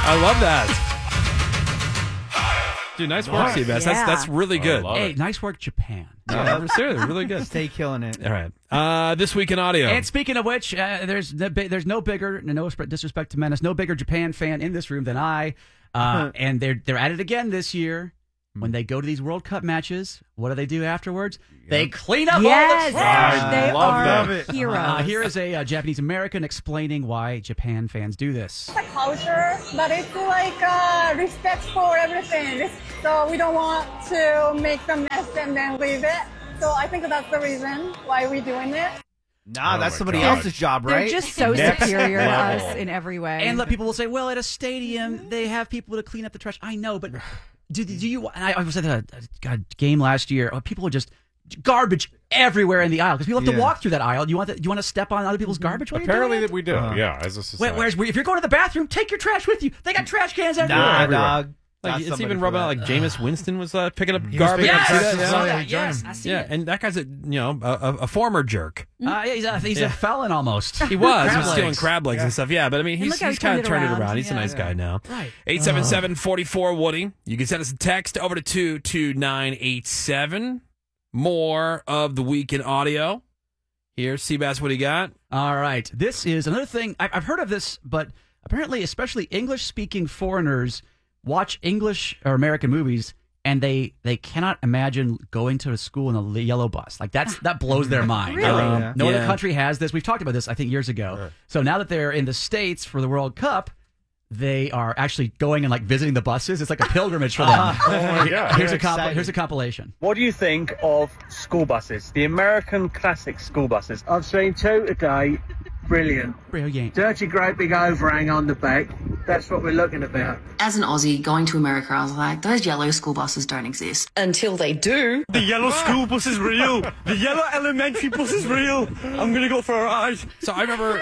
I love that. Dude, nice work, Seabass. Yeah. That's really good. Hey, nice work, Japan. Yeah, seriously, really good. Stay killing it. All right. This week in audio. And speaking of which, there's no bigger, no disrespect to Menace, no bigger Japan fan in this room than I. And they're at it again this year. When they go to these World Cup matches, what do they do afterwards? They clean up all the trash. They love are it. heroes. Here is a Japanese American explaining why Japan fans do this. It's a culture, but it's like respect for everything. So we don't want to make the mess and then leave it. So I think that's the reason why we're doing it. Nah, that's my somebody God. else's job, They're right? just so Next superior to level. us in every way. And people will say, well, at a stadium, they have people to clean up the trash. I know, but do you, and I was at a game last year, people were just garbage everywhere in the aisle because people have to walk through that aisle. Do you want to step on other people's garbage? While Apparently you're that doing we do. Yeah, as a society. Whereas if you're going to the bathroom, take your trash with you. They got trash cans everywhere. Nah, everywhere. dog. Like, Not it's somebody even for rubbing out that. like Jameis Winston was picking up He was garbage. picking up See trash that? as Yeah. well. Yes, I see Yeah, it. and that guy's a former jerk. He's a felon almost. He was. He was Crab stealing legs. crab legs and stuff. Yeah, but I mean, And he's look how he kind of turned turned it it around. around. He's a Yeah. nice guy now. Right. 877-44-WOODY. You can send us a text over to 22987. More of the week in audio. Here, Seabass, what do you got? All right. This is another thing. I've heard of this, but apparently, especially English-speaking foreigners watch English or American movies, and they cannot imagine going to a school in a yellow bus. Like that blows their mind. Really? No other Yeah. country has this. We've talked about this, I think, years ago. Right. So now that they're in the States for the World Cup, they are actually going and visiting the buses. It's like a pilgrimage for them. Oh my God. Here's excited. here's a compilation. What do you think of school buses? The American classic school buses. I've seen two today. Brilliant. Brilliant. Dirty, great big overhang on the back. That's what we're looking about. As an Aussie going to America, I was like, those yellow school buses don't exist. Until they do. The yellow school bus is real. The yellow elementary bus is real. I'm gonna go for a ride. So I remember.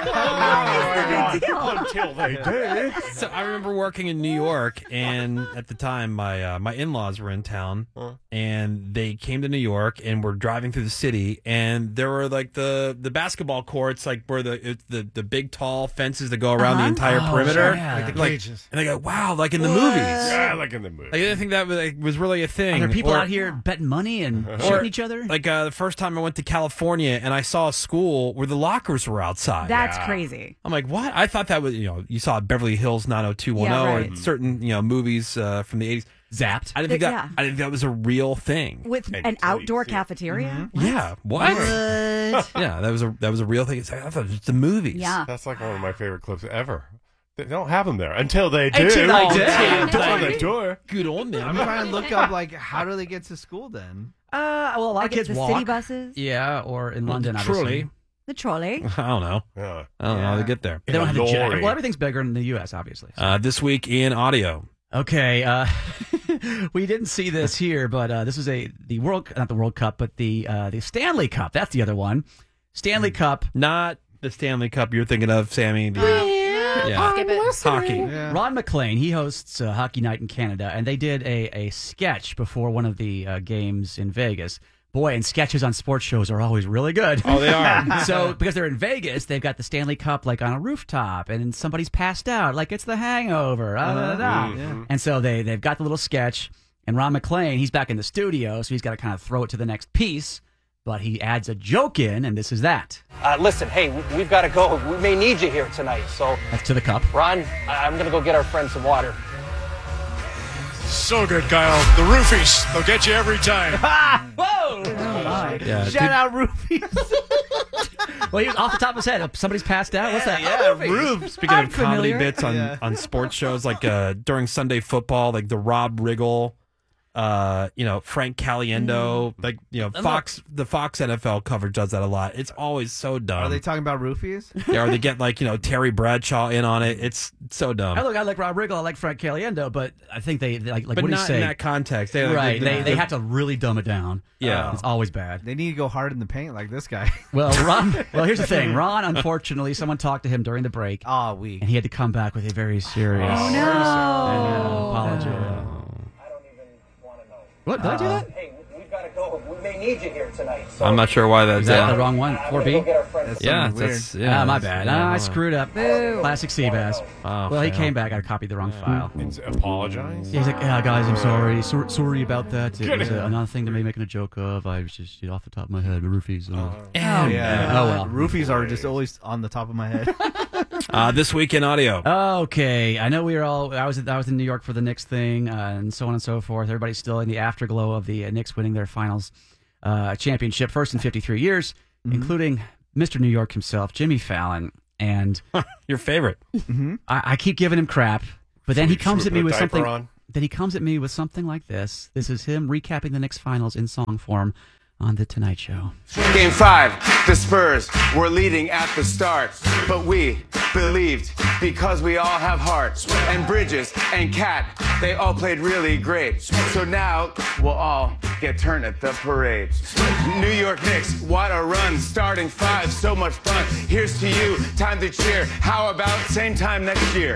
Until they did. So I remember working in New York, and at the time, my in-laws were in town, and they came to New York, and were driving through the city, and there were like the basketball courts, like where the big tall fences that go around the entire perimeter, yeah. Like the cages. and they go, wow, like in the movies. Yeah, like in the movie. Like, I didn't think that was really a thing. Are there people Or- out here betting money and shooting each other? Like the first time I went to California, and I saw a school where the lockers were outside. That's crazy. I'm like, what? I thought that was, you saw Beverly Hills 90210 Yeah, right. or certain, movies from the 80s. Zapped. I didn't think Yeah. I didn't think that was a real thing. With And an until you outdoor see it. cafeteria? Yeah. What? Yeah, that was a real thing. It's like, I thought it was the movies. Yeah. That's like one of my favorite clips ever. They don't have them there until they do. Until they do. Until they do. Good on I'm them. trying to look up, how do they get to school then? Well, a lot Like of kids the walk. city buses? Yeah, or in London, Truly. obviously. The trolley? I don't know. Yeah. I don't know how to get there. They don't have the Lorry. jet. Well, everything's bigger in the U.S., obviously. This week in audio. Okay, we didn't see this here, but this is not the World Cup, but the Stanley Cup. That's the other one. Stanley Cup. Not the Stanley Cup you're thinking of, Sammy. Yeah. Skip it. Hockey. Yeah. Ron McLean, he hosts Hockey Night in Canada, and they did a sketch before one of the games in Vegas. Boy, and sketches on sports shows are always really good. Oh, they are. So, because they're in Vegas, they've got the Stanley Cup like on a rooftop, and somebody's passed out, like it's The Hangover. Yeah. And so they've got the little sketch, and Ron McLean, he's back in the studio, so he's got to kind of throw it to the next piece, but he adds a joke in, and this is that. Listen, hey, we've got to go. We may need you here tonight. So, That's to the cup. Ron, I'm gonna go get our friend some water. So good, Kyle. The roofies, they'll get you every time. Whoa! Yeah, Shout out Roofies. Well, he was off the top of his head. Somebody's passed out. What's that? Yeah, Roofies. Speaking I'm of comedy familiar. bits on sports shows, like during Sunday football, like the Rob Riggle, Frank Caliendo, like the Fox NFL coverage does that a lot. It's always so dumb. Are they talking about Roofies? Yeah, or they get Terry Bradshaw in on it. It's so dumb. I like Rob Riggle. I like Frank Caliendo, but I think they like but what do you not say? in that context. Right. They have to really dumb it down. Yeah. It's always bad. They need to go hard in the paint like this guy. Well, here's the thing. Ron, unfortunately, someone talked to him during the break, Oh, and he had to come back with a very serious No. apology. I don't even want to know. What? Did I do that? Hey, we've got to go. may need you here tonight. So I'm not sure why that's Is that the wrong one? I'm gonna 4B? go get our friend. Yeah, That's My bad. I screwed up. Classic Seabass. Oh, Well, he fail. came back. I copied the wrong file. And apologize. He's like, yeah, guys, I'm sorry. Sorry about that. It was another thing to be making a joke of. I was just off the top of my head. Roofies. Yeah. Oh, well. Roofies are just always on the top of my head. This week in audio. Okay, I know we were all. I was in New York for the Knicks thing, and so on and so forth. Everybody's still in the afterglow of the Knicks winning their finals championship, first in 53 years, including Mr. New York himself, Jimmy Fallon, and Your favorite. I keep giving him crap, but then he comes at me put a with diaper something. on? Then he comes at me with something like this. This is him recapping the Knicks finals in song form on The Tonight Show. Game 5, the Spurs were leading at the start, but we believed because we all have hearts. And Bridges and Cat, they all played really great. So now we'll all get turned at the parade. New York Knicks, what a run. Starting 5, so much fun. Here's to you, time to cheer. How about same time next year?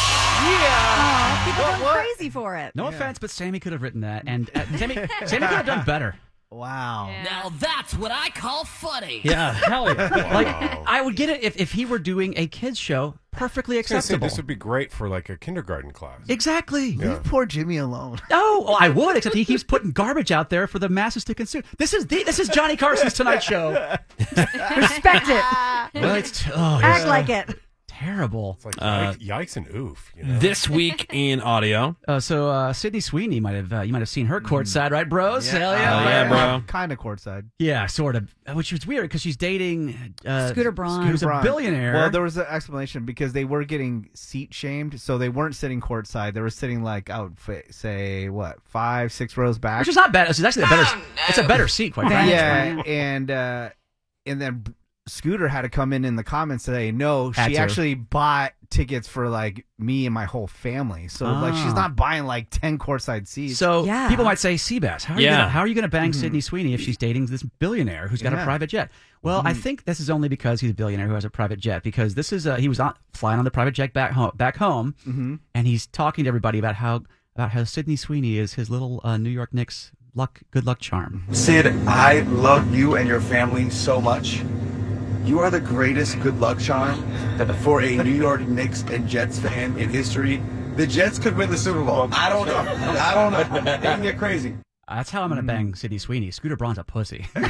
Yeah. People go crazy for it. No offense, but Sammy could have written that, and Sammy could have done better. Wow. Now that's what I call funny. Yeah, hell yeah. Like, I would get it if he were doing a kids show, perfectly acceptable. This would be great for like a kindergarten class. Exactly. Yeah. Leave poor Jimmy alone. Oh, I would, except he keeps putting garbage out there for the masses to consume. This is Johnny Carson's Tonight Show. Respect it. Well, Act like it. Terrible. It's like yikes and oof. You know? This week in audio. So Sydney Sweeney you might have seen her courtside, right, bros? Hell yeah, yeah, bro. Kind of courtside. Yeah, sort of. Which was weird because she's dating Scooter Braun. Who's a billionaire. Well, there was an explanation because they were getting seat shamed, so they weren't sitting courtside. They were sitting like say 5-6 rows back, which is not bad. It's actually a better. It's a better seat, quite frankly. Yeah, and then Scooter had to come in the comments today. No, she actually bought tickets for like me and my whole family. So like she's not buying like 10 courtside seats. So people might say, Seabass, how are you going to bang Sydney Sweeney if she's dating this billionaire who's got a private jet? Well, I think this is only because he's a billionaire who has a private jet. Because this is he was flying on the private jet back home, and he's talking to everybody about how Sydney Sweeney is his little New York Knicks good luck charm. Sid, I love you and your family so much. You are the greatest good luck charm for a New York Knicks and Jets fan in history. The Jets could win the Super Bowl. I don't know. They can get crazy. That's how I'm going to bang Sydney Sweeney. Scooter Braun's a pussy. and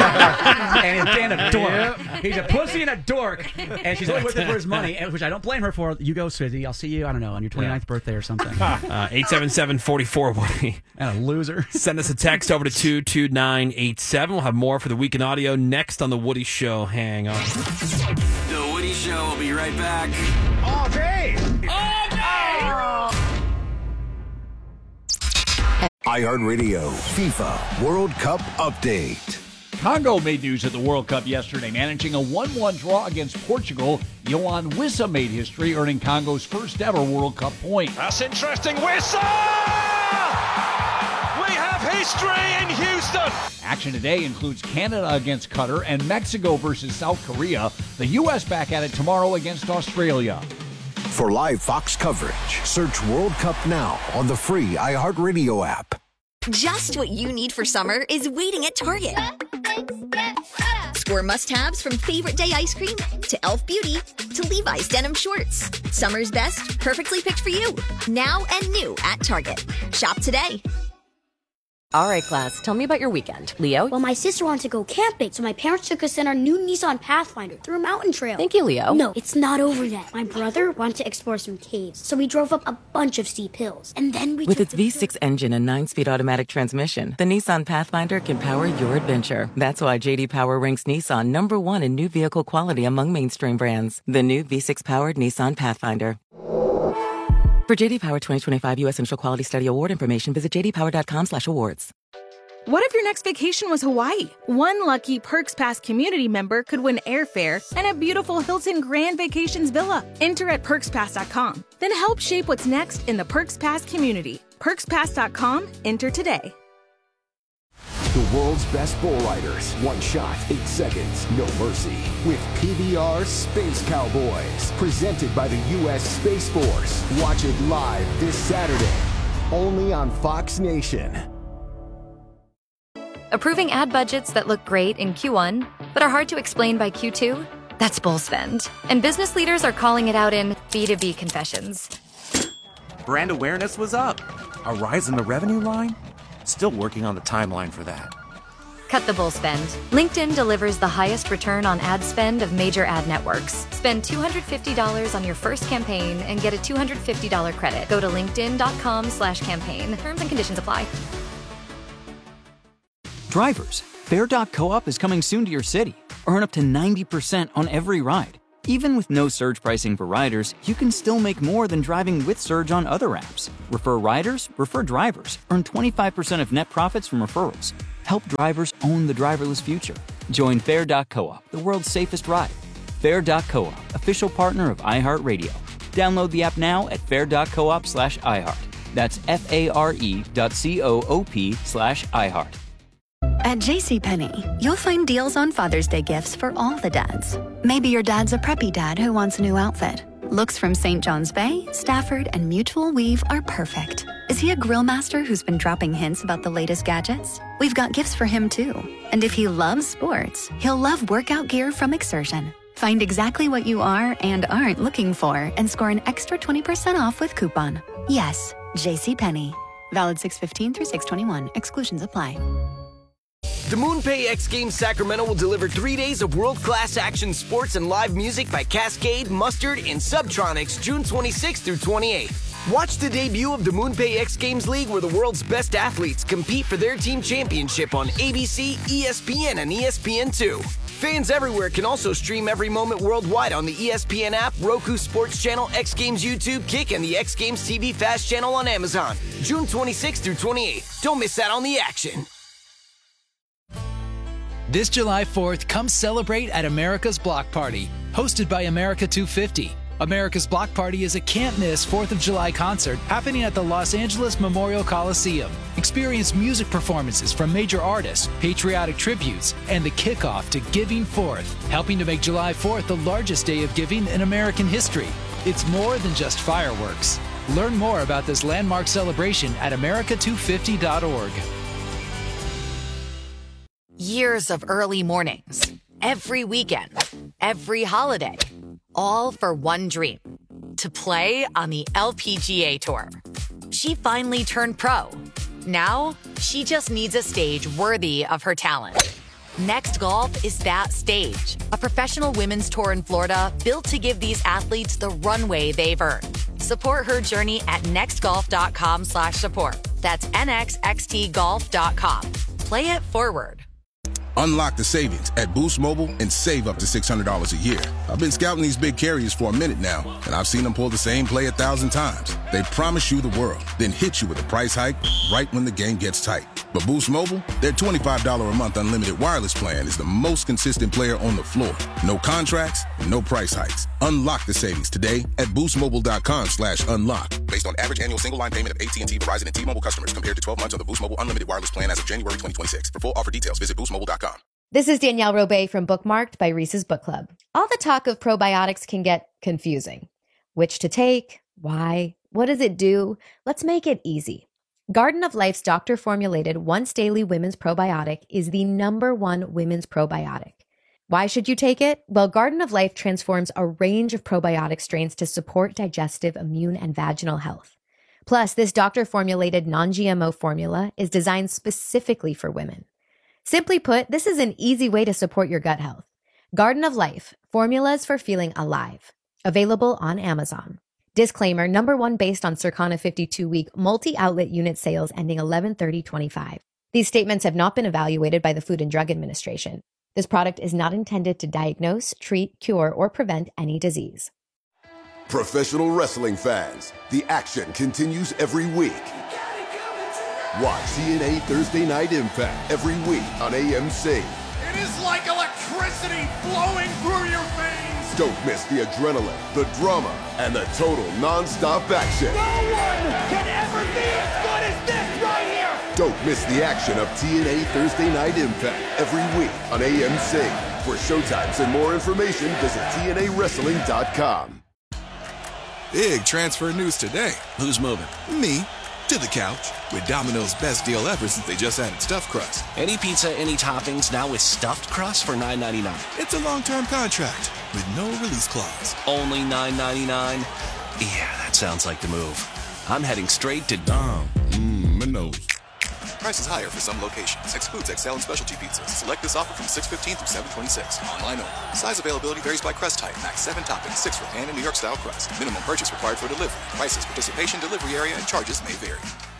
a dork. Yep. He's a pussy and a dork. And she's only with him for his money, which I don't blame her for. You go, Sydney. I'll see you, I don't know, on your 29th birthday or something. 877-44-WOODY. And a loser. Send us a text over to 22987. We'll have more for the week in audio next on The Woody Show. Hang on. The Woody Show will be right back. All day. iHeartRadio FIFA World Cup Update. Congo made news at the World Cup yesterday, managing a 1-1 draw against Portugal. Yohan Wissa made history, earning Congo's first ever World Cup point. That's interesting. Wissa! We have history in Houston. Action today includes Canada against Qatar and Mexico versus South Korea. The U.S. back at it tomorrow against Australia. For live Fox coverage, search World Cup now on the free iHeartRadio app. Just what you need for summer is waiting at Target. Score must-haves from Favorite Day ice cream to Elf Beauty to Levi's denim shorts. Summer's best, perfectly picked for you. Now and new at Target. Shop today. All right, class, tell me about your weekend. Leo? Well, my sister wanted to go camping, so my parents took us in our new Nissan Pathfinder through a mountain trail. Thank you, Leo. No, it's not over yet. My brother wanted to explore some caves, so we drove up a bunch of steep hills. And then we With its V6 engine and 9-speed automatic transmission, the Nissan Pathfinder can power your adventure. That's why J.D. Power ranks Nissan #1 in new vehicle quality among mainstream brands. The new V6-powered Nissan Pathfinder. For J.D. Power 2025 U.S. Initial Quality Study Award information, visit jdpower.com/awards. What if your next vacation was Hawaii? One lucky Perks Pass community member could win airfare and a beautiful Hilton Grand Vacations villa. Enter at PerksPass.com. Then help shape what's next in the Perks Pass community. PerksPass.com. Enter today. The world's best bull riders. One shot, 8 seconds, no mercy. With PBR Space Cowboys. Presented by the U.S. Space Force. Watch it live this Saturday. Only on Fox Nation. Approving ad budgets that look great in Q1, but are hard to explain by Q2? That's bull spend. And business leaders are calling it out in B2B confessions. Brand awareness was up. A rise in the revenue line? Still working on the timeline for that. Cut the bull spend. LinkedIn delivers the highest return on ad spend of major ad networks. Spend $250 on your first campaign and get a $250 credit. Go to linkedin.com/campaign. Terms and conditions apply. Drivers, Fair.coop is coming soon to your city. Earn up to 90% on every ride. Even with no surge pricing for riders, you can still make more than driving with Surge on other apps. Refer riders, refer drivers. Earn 25% of net profits from referrals. Help drivers own the driverless future. Join Fair.coop, the world's safest ride. Fair.coop, official partner of iHeartRadio. Download the app now at fair.coop/iHeart. That's FARE.coop/iHeart. At JCPenney, you'll find deals on Father's Day gifts for all the dads. Maybe your dad's a preppy dad who wants a new outfit. Looks from St. John's Bay, Stafford, and Mutual Weave are perfect. Is he a grill master who's been dropping hints about the latest gadgets? We've got gifts for him too. And if he loves sports, he'll love workout gear from Exertion. Find exactly what you are and aren't looking for and score an extra 20% off with coupon. Yes, JCPenney. Valid 6/15 through 6/21. Exclusions apply. The MoonPay X Games Sacramento will deliver 3 days of world-class action sports and live music by Cascade, Mustard, and Subtronics June 26th through 28th. Watch the debut of the MoonPay X Games League where the world's best athletes compete for their team championship on ABC, ESPN, and ESPN2. Fans everywhere can also stream every moment worldwide on the ESPN app, Roku Sports Channel, X Games YouTube, Kick, and the X Games TV Fast Channel on Amazon. June 26th through 28th. Don't miss out on the action. This July 4th, come celebrate at America's Block Party, hosted by America 250. America's Block Party is a can't-miss 4th of July concert happening at the Los Angeles Memorial Coliseum. Experience music performances from major artists, patriotic tributes, and the kickoff to Giving Fourth, helping to make July 4th the largest day of giving in American history. It's more than just fireworks. Learn more about this landmark celebration at america250.org. Years of early mornings, every weekend, every holiday, all for one dream, to play on the LPGA Tour. She finally turned pro. Now, she just needs a stage worthy of her talent. Next Golf is that stage, a professional women's tour in Florida built to give these athletes the runway they've earned. Support her journey at nextgolf.com/support. That's nxxtgolf.com. Play it forward. Unlock the savings at Boost Mobile and save up to $600 a year. I've been scouting these big carriers for a minute now, and I've seen them pull the same play 1,000 times. They promise you the world, then hit you with a price hike right when the game gets tight. But Boost Mobile, their $25 a month unlimited wireless plan is the most consistent player on the floor. No contracts, no price hikes. Unlock the savings today at boostmobile.com/unlock. Based on average annual single line payment of AT&T, Verizon, and T-Mobile customers compared to 12 months on the Boost Mobile unlimited wireless plan as of January 2026. For full offer details, visit boostmobile.com. This is Danielle Robay from Bookmarked by Reese's Book Club. All the talk of probiotics can get confusing. Which to take? Why? What does it do? Let's make it easy. Garden of Life's doctor-formulated once-daily women's probiotic is the #1 women's probiotic. Why should you take it? Well, Garden of Life transforms a range of probiotic strains to support digestive, immune, and vaginal health. Plus, this doctor-formulated non-GMO formula is designed specifically for women. Simply put, this is an easy way to support your gut health. Garden of Life, formulas for feeling alive. Available on Amazon. Disclaimer, #1 based on Circana 52-week multi-outlet unit sales ending 11/30/25. These statements have not been evaluated by the Food and Drug Administration. This product is not intended to diagnose, treat, cure, or prevent any disease. Professional wrestling fans, the action continues every week. Watch TNA Thursday Night Impact every week on AMC. It is like electricity flowing through your veins. Don't miss the adrenaline, the drama, and the total non-stop action. No one can ever be as good as this right here. Don't miss the action of TNA Thursday Night Impact every week on AMC. For showtimes and more information, visit TNAWrestling.com. Big transfer news today. Who's moving? Me. to the couch with Domino's best deal ever since they just added stuffed crust. Any pizza, any toppings, now with stuffed crust for $9.99. It's a long-term contract with no release clause. Only $9.99? Yeah, that sounds like the move. I'm heading straight to Domino's. Prices higher for some locations. Excludes XL and specialty pizzas. Select this offer from 6/15 through 7/26. Online only. Size availability varies by crust type. Max 7 toppings, 6 for pan and New York style crust. Minimum purchase required for delivery. Prices, participation, delivery area, and charges may vary.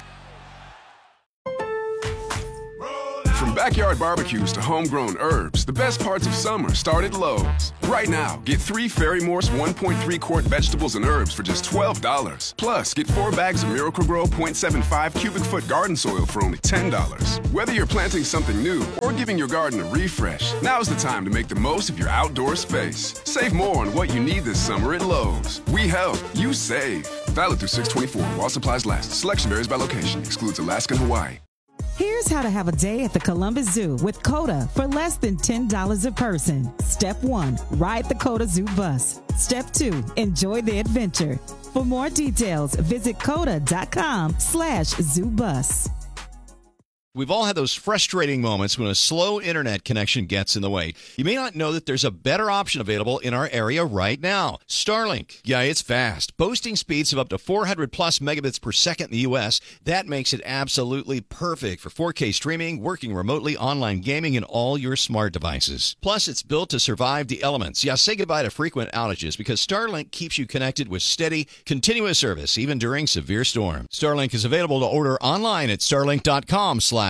From backyard barbecues to homegrown herbs, the best parts of summer start at Lowe's. Right now, get 3 Ferry Morse 1.3 quart vegetables and herbs for just $12. Plus, get 4 bags of Miracle-Gro 0.75 cubic foot garden soil for only $10. Whether you're planting something new or giving your garden a refresh, now's the time to make the most of your outdoor space. Save more on what you need this summer at Lowe's. We help, you save. Valid through 6/24 while supplies last. Selection varies by location. Excludes Alaska and Hawaii. Here's how to have a day at the Columbus Zoo with COTA for less than $10 a person. Step 1, ride the COTA Zoo bus. Step 2, enjoy the adventure. For more details, visit COTA.com/zoobus. We've all had those frustrating moments when a slow internet connection gets in the way. You may not know that there's a better option available in our area right now. Starlink. Yeah, it's fast. Boasting speeds of up to 400 plus megabits per second in the U.S. That makes it absolutely perfect for 4K streaming, working remotely, online gaming, and all your smart devices. Plus, it's built to survive the elements. Yeah, say goodbye to frequent outages because Starlink keeps you connected with steady, continuous service, even during severe storms. Starlink is available to order online at starlink.com/radio.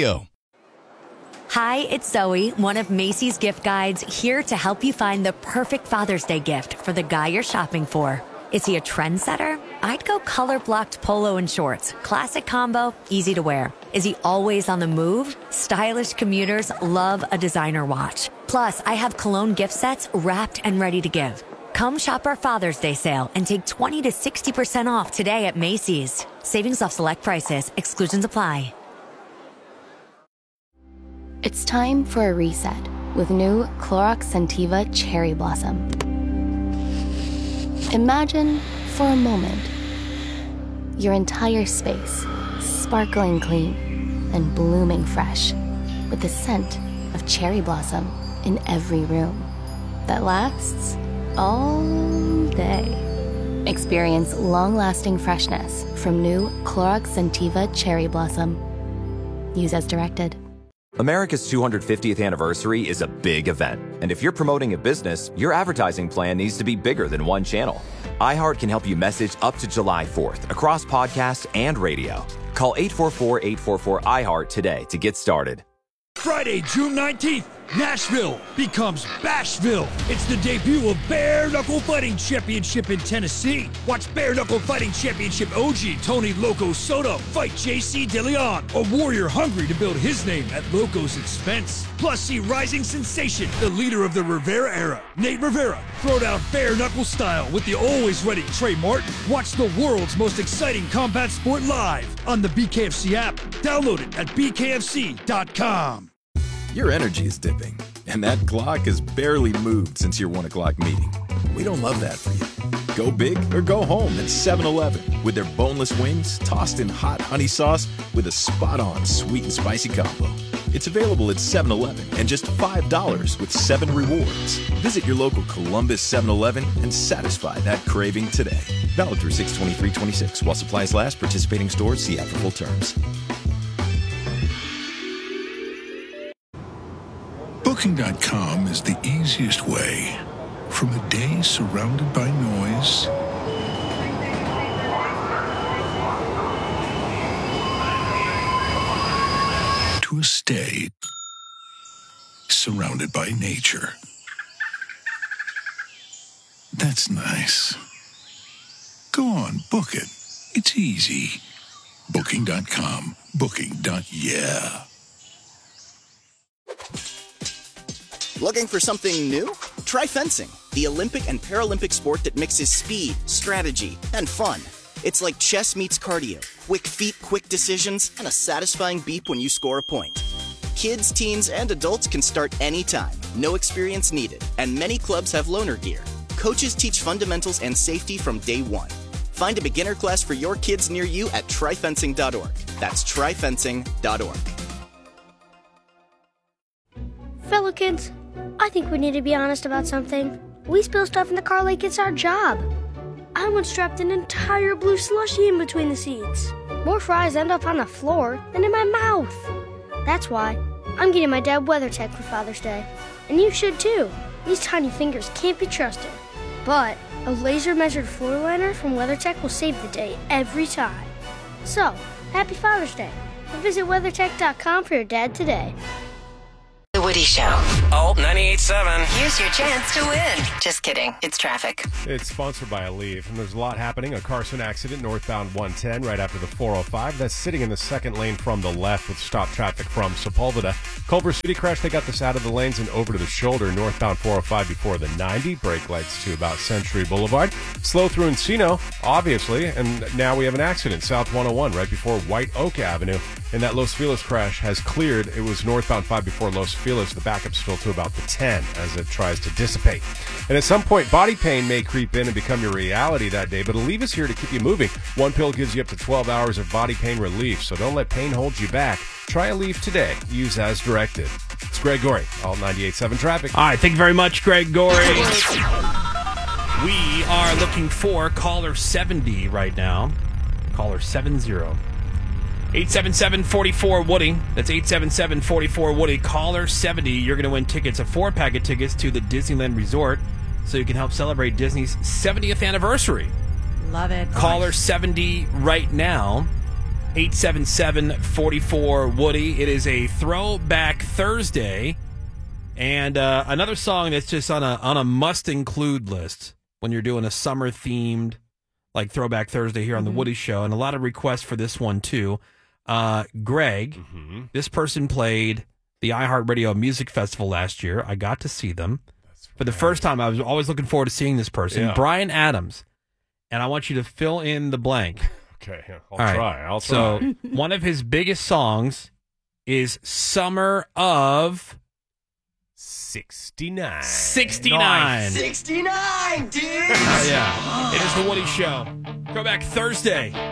Hi, it's Zoe, one of Macy's gift guides, here to help you find the perfect Father's Day gift for the guy you're shopping for. Is he a trendsetter? I'd go color-blocked polo and shorts. Classic combo, easy to wear. Is he always on the move? Stylish commuters love a designer watch. Plus, I have cologne gift sets wrapped and ready to give. Come shop our Father's Day sale and take 20 to 60% off today at Macy's. Savings off select prices. Exclusions apply. It's time for a reset with new Clorox Scentiva Cherry Blossom. Imagine, for a moment, your entire space sparkling clean and blooming fresh with the scent of cherry blossom in every room that lasts all day. Experience long-lasting freshness from new Clorox Scentiva Cherry Blossom. Use as directed. America's 250th anniversary is a big event. And if you're promoting a business, your advertising plan needs to be bigger than one channel. iHeart can help you message up to July 4th across podcasts and radio. Call 844-844-iHeart today to get started. Friday, June 19th, Nashville becomes Bashville. It's the debut of Bare Knuckle Fighting Championship in Tennessee. Watch Bare Knuckle Fighting Championship OG Tony Loco Soto fight JC DeLeon, a warrior hungry to build his name at Loco's expense. Plus, see rising sensation, the leader of the Rivera era, Nate Rivera, throw down bare knuckle style with the always ready Trey Martin. Watch the world's most exciting combat sport live on the BKFC app. Download it at bkfc.com. Your energy is dipping, and that clock has barely moved since your 1 o'clock meeting. We don't love that for you. Go big or go home at 7-Eleven with their boneless wings tossed in hot honey sauce with a spot-on sweet and spicy combo. It's available at 7-Eleven and just $5 with 7 rewards. Visit your local Columbus 7-Eleven and satisfy that craving today. Valid through 6/23/26 while supplies last. Participating stores see after full terms. Booking.com is the easiest way. From a day surrounded by noise to a stay surrounded by nature. That's nice. Go on, book it. It's easy. Booking.com. Booking.yeah. Looking for something new? Try fencing, the Olympic and Paralympic sport that mixes speed, strategy, and fun. It's like chess meets cardio, quick feet, quick decisions, and a satisfying beep when you score a point. Kids, teens, and adults can start anytime, no experience needed, and many clubs have loaner gear. Coaches teach fundamentals and safety from day one. Find a beginner class for your kids near you at tryfencing.org. That's tryfencing.org. Fellow kids, I think we need to be honest about something. We spill stuff in the car like it's our job. I once dropped an entire blue slushie in between the seats. More fries end up on the floor than in my mouth. That's why I'm getting my dad WeatherTech for Father's Day. And you should too. These tiny fingers can't be trusted. But a laser-measured floor liner from WeatherTech will save the day every time. So, happy Father's Day. And visit WeatherTech.com for your dad today. The Woody Show. Oh, 98.7. Here's your chance to win. Just kidding. It's traffic. It's sponsored by Aleve, and there's a lot happening. A Carson accident northbound 110 right after the 405. That's sitting in the second lane from the left with stop traffic from Sepulveda. Culver City crash, they got this out of the lanes and over to the shoulder. Northbound 405 before the 90. Brake lights to about Century Boulevard. Slow through Encino, obviously, and now we have an accident. South 101 right before White Oak Avenue. And that Los Feliz crash has cleared. It was northbound 5 before Los Feliz. The backup's still to about the 10 as it tries to dissipate. And at some point, body pain may creep in and become your reality that day, but Aleve is here to keep you moving. One pill gives you up to 12 hours of body pain relief, so don't let pain hold you back. Try Aleve today. Use as directed. It's Greg Gorey, all 98.7 Traffic. All right, thank you very much, Greg Gorey. We are looking for caller 70 right now. Caller 70. 877-44-WOODY. That's 877-44-WOODY. Caller 70. You're going to win tickets, a 4-pack of tickets to the Disneyland Resort, so you can help celebrate Disney's 70th anniversary. Love it. Caller 70 right now. 877-44-WOODY. It is a Throwback Thursday. And another song that's just on a must-include list when you're doing a summer-themed, like Throwback Thursday here on the Woody Show. And a lot of requests for this one, too. Greg, this person played the iHeartRadio Music Festival last year. I got to see them. For the first time, I was always looking forward to seeing this person, Yeah. Bryan Adams. And I want you to fill in the blank. Okay, I'll All right. try. I'll try. So, one of his biggest songs is Summer of 69. 69. 69, dude! Yeah. It is the Woody Show. Go back Thursday.